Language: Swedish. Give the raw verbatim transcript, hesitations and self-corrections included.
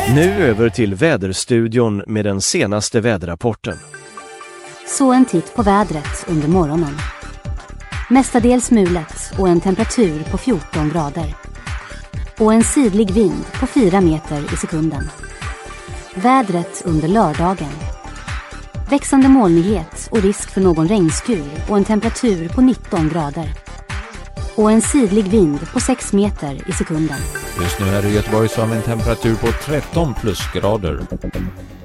Nu över till väderstudion med den senaste väderrapporten. Så en titt på vädret under morgonen. Mestadels mulet och en temperatur på fjorton grader. Och en sidlig vind på fyra meter i sekunden. Vädret under lördagen. Växande molnighet och risk för någon regnskur och en temperatur på nitton grader. Och en sidlig vind på sex meter i sekunden. Just nu är det i Göteborg som en temperatur på tretton plusgrader.